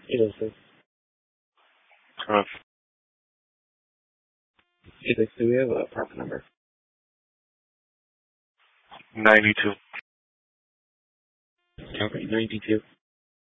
Yes, sir. Uh, 86, do we have a apartment number? 92. Okay, 92.